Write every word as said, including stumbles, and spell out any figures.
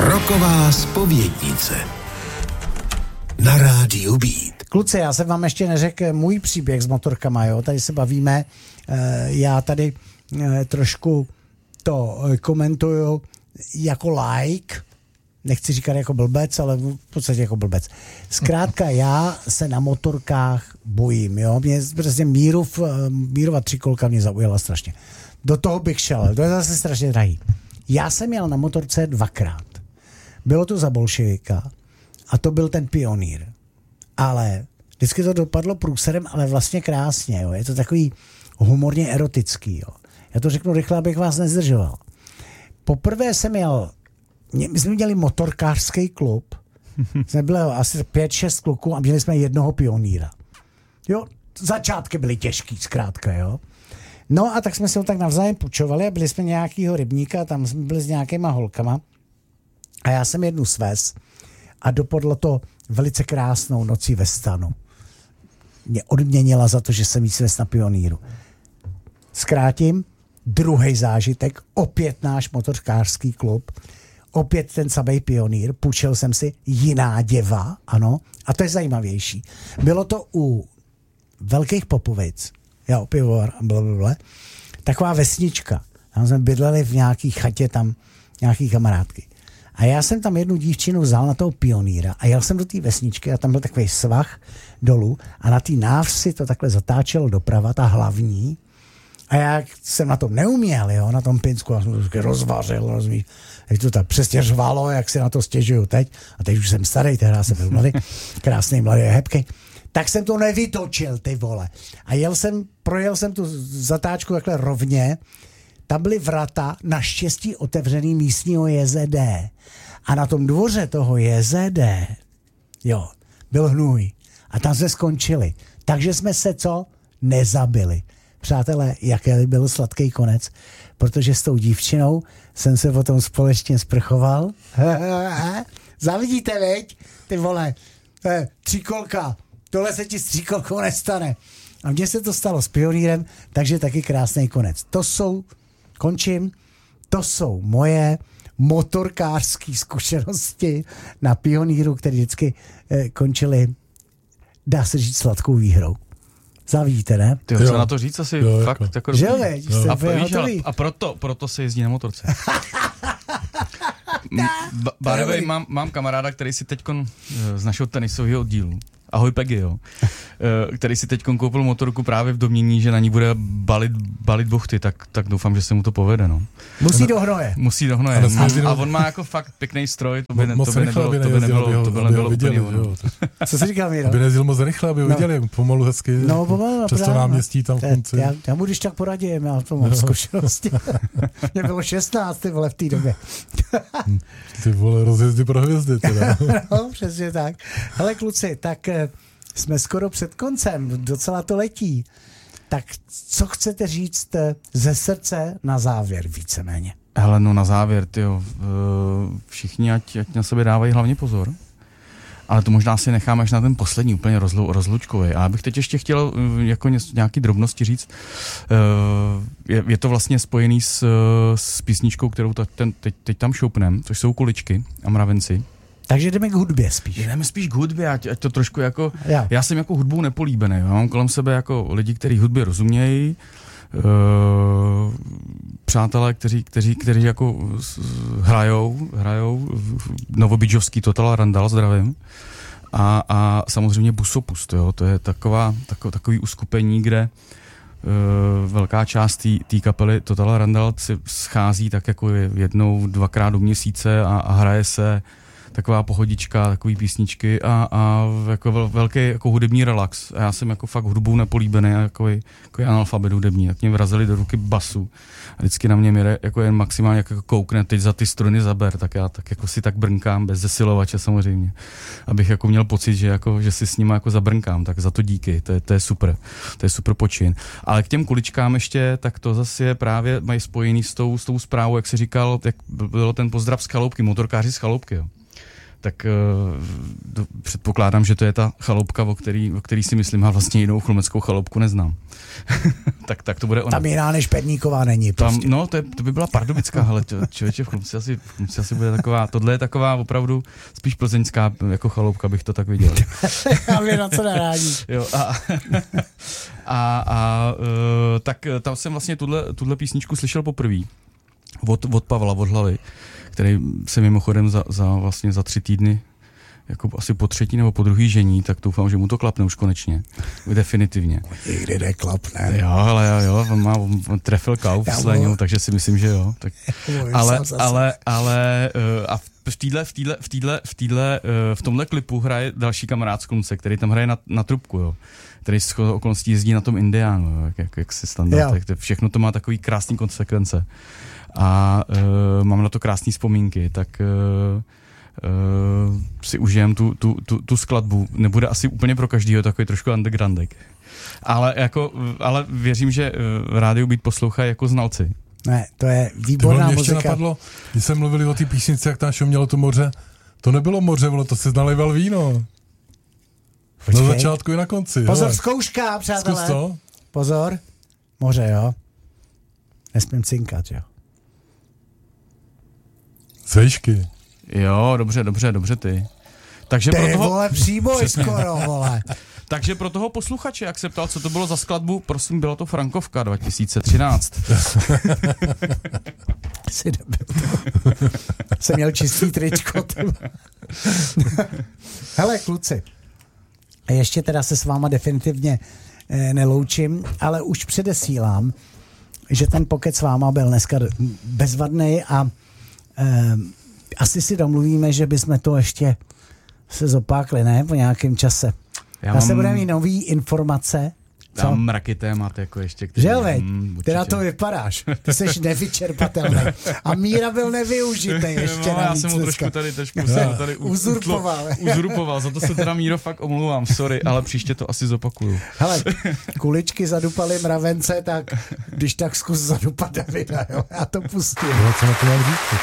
Rocková zpovědnice na rádiu Beat. Kluci, já jsem vám ještě neřekl můj příběh s motorkama, jo? Tady se bavíme, já tady trošku to komentuju jako like, nechci říkat jako blbec, ale v podstatě jako blbec. Zkrátka já se na motorkách bojím, jo? Mě prostě Mírov, Mírova třikolka mě zaujala strašně. Do toho bych šel, to je zase strašně drahý. Já jsem jel na motorce dvakrát. Bylo to za bolševika a to byl ten Pionýr. Ale vždycky to dopadlo průserem, ale vlastně krásně, jo? Je to takový humorně erotický, jo? Já to řeknu rychle, abych vás nezdržoval. Poprvé jsem jel, my jsme měli motorkářský klub, jsme byli asi pět, šest kluků a měli jsme jednoho Pionýra. Jo, začátky byly těžký, zkrátka, jo. No a tak jsme si ho tak navzájem půjčovali a byli jsme nějakýho rybníka a tam jsme byli s nějakýma holkama a já jsem jednu svez a dopadlo to velice krásnou nocí ve stanu. Mě odměnila za to, že jsem jí svez na Pionýru. Zkrátím, druhý zážitek, opět náš motorkářský klub, opět ten samý Pionýr, půjčil jsem si jiná děva, ano, a to je zajímavější. Bylo to u Velkých Popovic, jo, pivovar a blablabla, taková vesnička. Tam jsme bydleli v nějaký chatě, tam nějaký kamarádky. A já jsem tam jednu dívčinu vzal na toho Pionýra a jel jsem do té vesničky a tam byl takový svah dolů a na té návsi to takhle zatáčelo doprava, ta hlavní. A já jsem na tom neuměl, jo, na tom Pinsku, a jsem to rozvařil, rozumíš, jak to tak přesně řvalo, jak si na to stěžuju teď. A teď už jsem starý, tehdy jsem byl mladý, krásný mladý hebky. Tak jsem to nevytočil, ty vole. A jel jsem, projel jsem tu zatáčku takhle rovně, tam byly vrata, naštěstí otevřený místního J Z D. A na tom dvoře toho J Z D, jo, byl hnůj. A tam jsme skončili. Takže jsme se co? Nezabili. Přátelé, jaký byl sladký konec, protože s tou dívčinou jsem se potom společně sprchoval. Zavidíte, veď? Ty vole, eh, tříkolka, tohle se ti s tříkolkou nestane. A mně se to stalo s Pionýrem, takže taky krásný konec. To jsou, končím, to jsou moje motorkářské zkušenosti na Pionýru, které vždycky eh, končily, dá se říct, sladkou výhrou. Zavíte, ne? Ty, co na to říct asi jo, fakt jako, jako že veď, a, víš, a proto, proto se jezdí na motorce. Barevej, mám, mám kamaráda, který si teďkon z našeho tenisového oddílu, ahoj Peggy, jo, který si teďkon koupil motorku právě v domnění, že na ní bude balit, balit bochty, tak, tak doufám, že se mu to povede, no. Musí do hnoje. Musí do hnoje. A, a on má jako fakt pěkný stroj, to by, ne, to by nebylo, to by nebylo, to by nebylo úplně ono. Co jsi říkal, Míro? Aby nejezdil moc rychle, aby ho no. viděli pomalu hezky. No, pomalu, přes to náměstí tam v konci. Já, já mu když tak poradím, já to mám no. zkušenosti. Mě bylo šestnáct, ty vole, v té době. Ty vole, rozjezdy pro hvězdy, teda. No, přesně tak. Hele, kluci, tak jsme skoro před koncem, docela to letí. Tak co chcete říct ze srdce na závěr víceméně? Hele, no na závěr, tyjo, všichni ať, ať na sebe dávají hlavně pozor, ale to možná si necháme až na ten poslední, úplně rozlu, rozlučkový. A já bych teď ještě chtěl jako nějaký drobnosti říct. Je, je to vlastně spojený s, s písničkou, kterou ten, teď, teď tam šoupnem, což jsou Kuličky a Mravenci. Takže jdeme k hudbě spíš. Jdeme spíš k hudbě, ať, ať to trošku jako... Já. já jsem jako hudbou nepolíbený. Já mám kolem sebe jako lidi, kteří hudbě rozumějí, uh, přátelé, kteří, kteří, kteří jako hrajou, hrajou novobidžovský Total Randall, zdravím. A, a samozřejmě Busopust, jo, to je taková, tako, takový uskupení, kde uh, velká část té kapely Total Randall si schází tak jako jednou, dvakrát do měsíce a, a hraje se taková pohodička, takový písničky a, a jako vel, velký jako hudební relax. A já jsem jako fakt hudbou nepolíbený, jako analfabet hudební, tak mě vrazili do ruky basu. A vždycky na mě měre, jako jen maximálně jako koukne, teď za ty struny zaber, tak já tak jako si tak brnkám, bez zesilovače samozřejmě. Abych jako měl pocit, že, jako, že si s nima jako zabrnkám, tak za to díky, to je, to je super. To je super počin. Ale k těm Kuličkám ještě, tak to zase je právě, mají spojený s tou, s tou zprávou, jak jsi říkal, jak bylo ten pozdrav z Chaloupky, motorkáři z Chaloupky, jo. tak uh, předpokládám, že to je ta chaloupka, o který, o který si myslím, a vlastně jinou chlumeckou chaloupku neznám. tak, tak to bude ona. Tam jiná než Perníková není. Tam, no, to, je, to by byla pardubická, ale člověče, v Chlumci asi, v Chlumci asi bude taková, tohle je taková opravdu spíš plzeňská jako chaloupka, bych to tak viděl. A vy na co narážíš. Jo, a, a, a uh, tak tam jsem vlastně tuhle, tuhle písničku slyšel poprvé od, od Pavla, od Hlavy, který se mimochodem za, za, vlastně za tři týdny jako asi po třetí nebo po druhý žení, tak doufám, že mu to klapne už konečně. Definitivně. Nikdy neklapne. Jo, ale jo, jo on má on trefil kauf s Leňou, takže si myslím, že jo. Tak, ale, ale, ale uh, a v týdle, v týdle, v týdle, v týdle, uh, v tomhle klipu hraje další kamarád z Klumce, který tam hraje na, na trubku, jo. Který z okolností jezdí na tom Indiánu, jo, jak, jak, jak si standard. Tak všechno to má takový krásný konsekvence. A uh, mám na to krásné vzpomínky, tak uh, uh, si užijem tu, tu, tu, tu skladbu. Nebude asi úplně pro každýho takový trošku undergroundek. Ale, jako, ale věřím, že uh, rádio Beat poslouchají jako znalci. Ne, to je výborná mě muzika. Ještě napadlo, když jsme mluvili o té písnici, jak tam šumělo to moře, to nebylo moře, vole, to si nalival víno. Počkej. Na začátku i na konci. Pozor, hele. zkouška, přátelé. Zkus to. Pozor. Moře, jo. Nesmím cinkat, jo. Z výšky. Jo, dobře, dobře, dobře ty. Takže ty pro toho... vole, příboj skoro, vole. Takže pro toho posluchače, jak se ptal, co to bylo za skladbu, prosím, byla to Frankovka dva tisíce třináct. Jsi debil. Jsem měl čistý tričko. Hele, kluci, ještě teda se s váma definitivně eh, neloučím, ale už předesílám, že ten pokec s váma byl dneska bezvadný a eh, asi si domluvíme, že bychom to ještě se zopákli, ne? Po nějakém čase. Já Zase mám... budeme mít nový informace. Co? Tam mraky témat, jako ještě. Který... Že jo, veď? Mm, ty na to vypadáš. Ty jsi nevyčerpatelný. A Míra byl nevyužitý ještě no, já jsem ho trošku tady, trošku jsem ho tady uzurpoval. uzurpoval. Za to se teda, Míro, fakt omlouvám, sorry, ale příště to asi zopakuju. Hele, kuličky zadupaly mravence, tak když tak zkus zadupat Davida, jo? Já to pustím. No, co na to mám říct?